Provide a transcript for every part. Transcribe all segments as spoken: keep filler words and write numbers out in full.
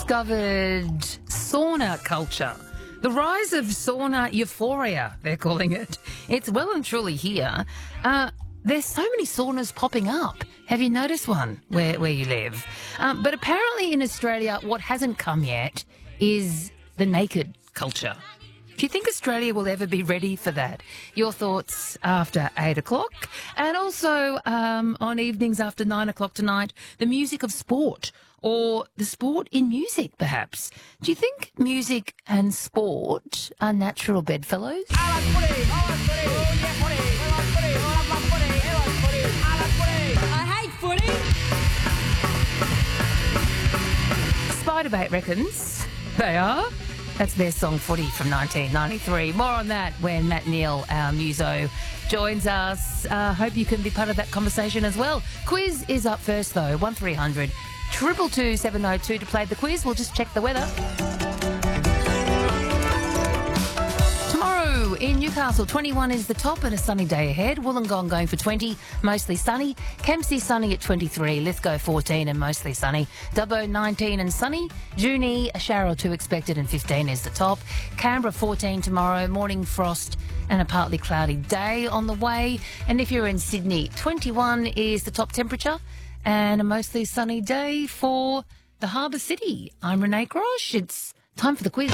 rediscovered sauna culture. The rise of sauna euphoria, they're calling it. It's well and truly here. Uh, there's so many saunas popping up. Have you noticed one where, where you live? Um, but apparently in Australia, what hasn't come yet is the naked culture. Do you think Australia will ever be ready for that? Your thoughts after eight o'clock, and also um, on evenings after nine o'clock tonight, the music of sport, or the sport in music, perhaps. Do you think music and sport are natural bedfellows? I like footy, I like footy, oh yeah footy, I like footy, I love footy, I like footy, I like footy, I hate footy. Spiderbait reckons they are. That's their song Footy from nineteen ninety-three. More on that when Matt Neal, our muso, joins us. Uh, hope you can be part of that conversation as well. Quiz is up first, though. one three hundred two two two seven oh two to play the quiz. We'll just check the weather. Tomorrow in Newcastle, twenty-one is the top and a sunny day ahead. Wollongong going for twenty, mostly sunny. Kempsey sunny at twenty-three. Lithgow fourteen and mostly sunny. Dubbo nineteen and sunny. Junee, a shower or two expected and fifteen is the top. Canberra fourteen tomorrow. Morning frost and a partly cloudy day on the way. And if you're in Sydney, twenty-one is the top temperature and a mostly sunny day for the Harbour City. I'm Renee Grosh. It's time for the quiz.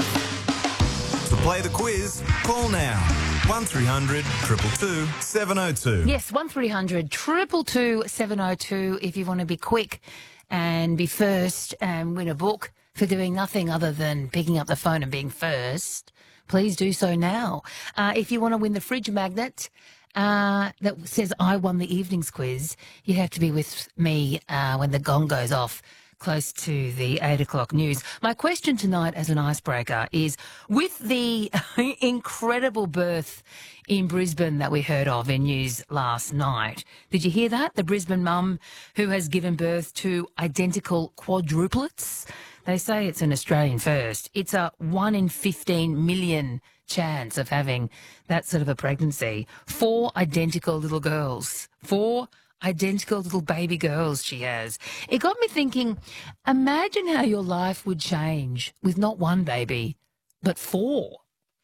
To play the quiz, call now. one three hundred two two two seven oh two. Yes, one three hundred two two two seven oh two if you want to be quick and be first and win a book for doing nothing other than picking up the phone and being first. Please do so now. Uh, if you want to win the fridge magnet uh, that says I won the evening's quiz, you have to be with me uh, when the gong goes off, close to the eight o'clock news. My question tonight as an icebreaker is, with the incredible birth in Brisbane that we heard of in news last night, did you hear that? The Brisbane mum who has given birth to identical quadruplets. They say it's an Australian first. It's a one in fifteen million chance of having that sort of a pregnancy. Four identical little girls. Four identical little baby girls she has. It got me thinking, imagine how your life would change with not one baby, but four.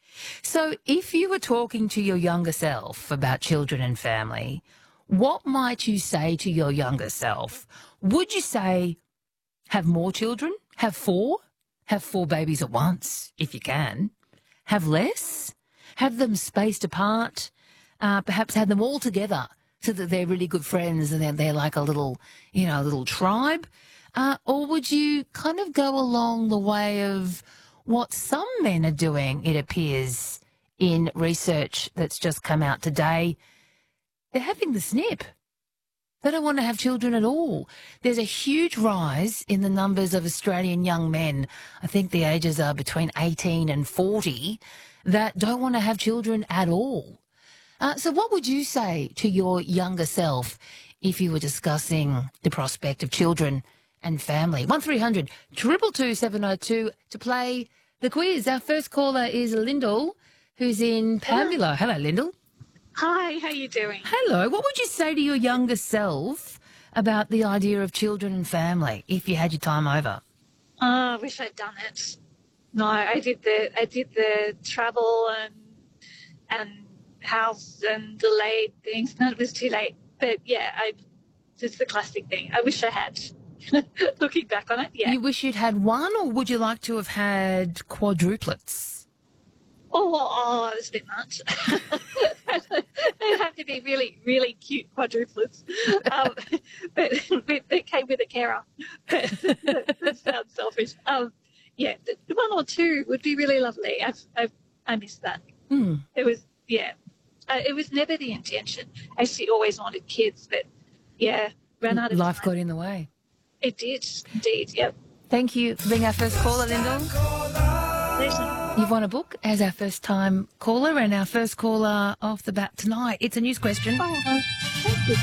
So if you were talking to your younger self about children and family, what might you say to your younger self? Would you say, have more children? Have four? Have four babies at once, if you can. Have less? Have them spaced apart? Uh, perhaps have them all together, so that they're really good friends and they're, they're like a little, you know, a little tribe? Uh, or would you kind of go along the way of what some men are doing, it appears, in research that's just come out today? They're having the snip. They don't want to have children at all. There's a huge rise in the numbers of Australian young men, I think the ages are between eighteen and forty, that don't want to have children at all. Uh, so what would you say to your younger self if you were discussing the prospect of children and family? one three hundred two two two seven oh two to play the quiz. Our first caller is Lyndall, who's in Pamela. Hello, Lyndall. Hi, how you doing? Hello. What would you say to your younger self about the idea of children and family if you had your time over? Oh, I wish I'd done it. No, I did the I did the travel and and house and delayed things. No, it was too late. But yeah, I just the classic thing. I wish I had. Looking back on it, yeah. You wish you'd had one, or would you like to have had quadruplets? Oh, oh, it's a bit much. They'd have to be really, really cute quadruplets. Um, but, but they came with a carer. that, that sounds selfish. Um, yeah, one or two would be really lovely. I've, I've, I miss that. Mm. It was, yeah. Uh, it was never the intention. I actually always wanted kids, but yeah, ran out of Life time. got in the way. It did, indeed, yep. Thank you for being our first caller, Lyndall. Pleasure. You've won a book as our first time caller and our first caller off the bat tonight. It's a news question. Oh, thank you.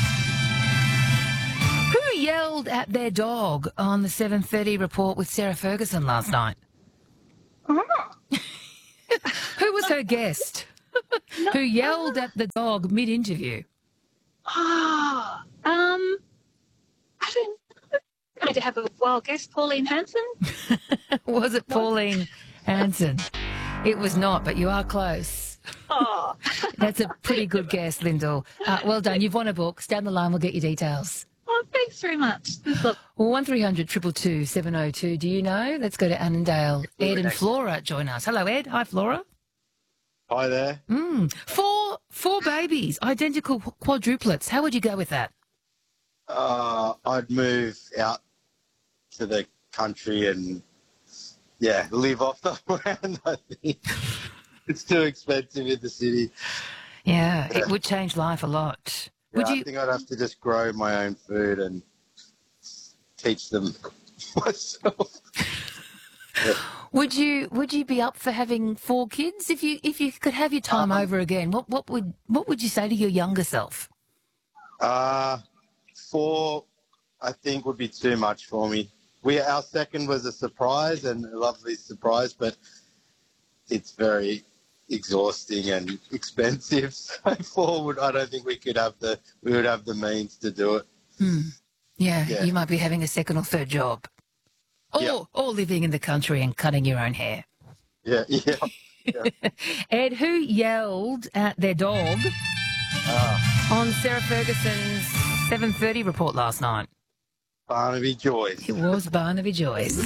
Who yelled at their dog on the seven thirty report with Sarah Ferguson last night? Oh. Who was her guest? Who yelled at the dog mid-interview? Ah, um, I don't know. Going to have a wild guess, Pauline Hanson. Was it Pauline Hanson? It was not, but you are close. Oh, That's a pretty good guess, Lyndall. Uh, well done. You've won a book. Stay on the line. We'll get your details. oh thanks very much. Look, one three hundred two two two seven oh two. Do you know? Let's go to Annandale. Ed and Flora join us. Hello, Ed. Hi, Flora. Hi there. Mm. Four, four babies, identical quadruplets. How would you go with that? Uh, I'd move out to the country and, yeah, live off the land, I think. It's too expensive in the city. Yeah, it would change life a lot. Yeah, Would I you? think I'd have to just grow my own food and teach them myself. Would you? Would you be up for having four kids if you if you could have your time Um, over again? What what would what would you say to your younger self? Uh, four, I think, would be too much for me. We Our second was a surprise and a lovely surprise, but it's very exhausting and expensive. So forward, I don't think we could have the we would have the means to do it. Yeah, Yeah. you might be having a second or third job, or Yeah. or living in the country and cutting your own hair. Yeah, yeah. Ed, who yelled at their dog on Sarah Ferguson's seven thirty report last night? Barnaby Joyce. It was Barnaby Joyce.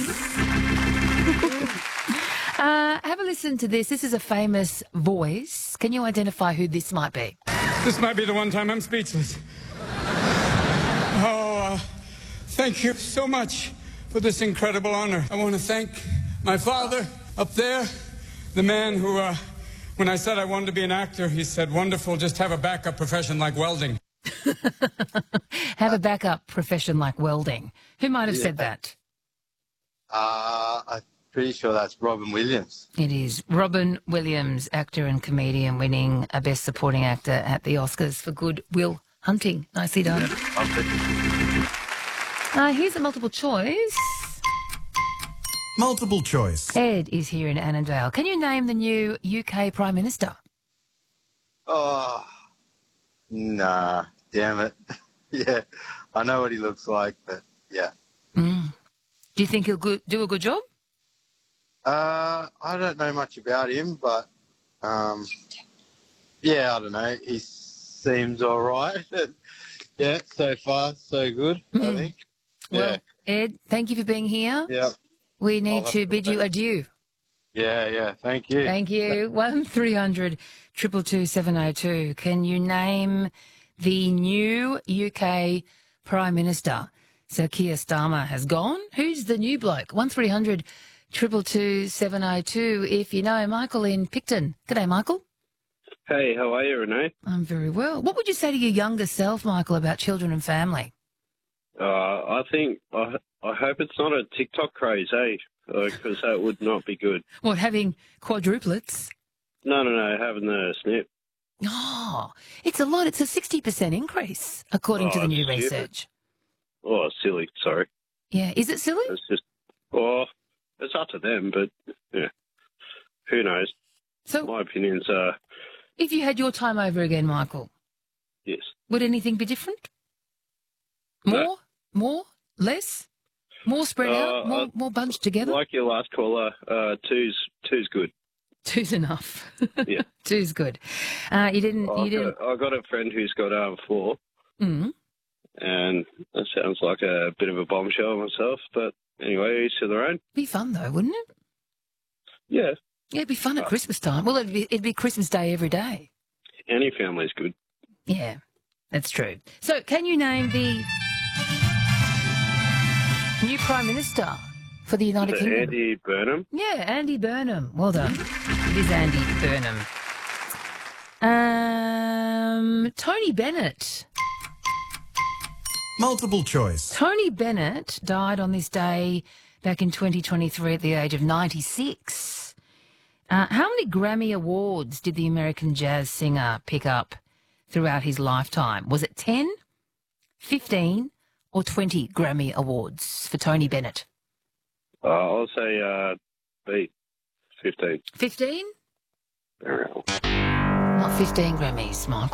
uh, have a listen to this. This is a famous voice. Can you identify who this might be? This might be the one time I'm speechless. Oh, uh, thank you so much for this incredible honor. I want to thank my father up there, the man who, uh, when I said I wanted to be an actor, he said, wonderful, just have a backup profession like welding. Have a backup profession like welding. Who might have said that? Uh, I'm pretty sure that's Robin Williams. It is Robin Williams, actor and comedian, winning a Best Supporting Actor at the Oscars for Good Will Hunting. Nicely done. I'm pretty- Uh, here's a multiple choice. Multiple choice. Ed is here in Annandale. Can you name the new U K Prime Minister? Oh, nah, damn it. Yeah, I know what he looks like, but yeah. Do you think he'll go- do a good job? Uh, I don't know much about him, but um, yeah, I don't know. He seems all right. Yeah, so far so good, I think. Yeah, Well, Ed, thank you for being here. yeah, We need I'll have to to bid you thank- adieu. yeah, yeah. Thank you. Thank you. one three hundred two two two seven oh two. Can you name the new U K Prime Minister? So Keir Starmer has gone. Who's the new bloke? one three hundred two two two seven oh two. If you know Michael in Picton. G'day, Michael. Hey, how are you, Renee? I'm very well. What would you say to your younger self, Michael, about children and family? Uh, I think, I, I hope it's not a TikTok craze, eh? Because that would not be good. What, having quadruplets? No, no, no, having the snip. Oh, it's a lot. It's a sixty percent increase, according to Oh, the new stupid. research. Oh, silly, sorry. Yeah. Is it silly? It's just, oh, it's up to them, but, yeah, who knows? So My opinion's, uh, if you had your time over again, Michael, yes. would anything be different? More? No. More? Less? More spread out? Uh, More, uh, more bunched together? Like your last caller, uh, two's, two's good. Two's enough. Yeah. Two's good. Uh, you didn't. You I've didn't. got, I've got a friend who's got um, four, Mm. and that sounds like a bit of a bombshell myself, but anyway, each to their own. Be fun though, wouldn't it? Yeah, Yeah, it'd be fun at Christmas time. Well, it'd be, it'd be Christmas Day every day. any family's good. Yeah, that's true. So, can you name the new Prime Minister for the United The Kingdom? Andy Burnham. Yeah, Andy Burnham. Well done. It is Andy Burnham. Um, Tony Bennett. Multiple choice. Tony Bennett died on this day back in twenty twenty-three at the age of ninety-six. Uh, how many Grammy Awards did the American jazz singer pick up throughout his lifetime? Was it ten, fifteen, or twenty Grammy Awards for Tony Bennett? Uh, I'll say uh, B, fifteen. fifteen? Very well. Not fifteen Grammys, Michael.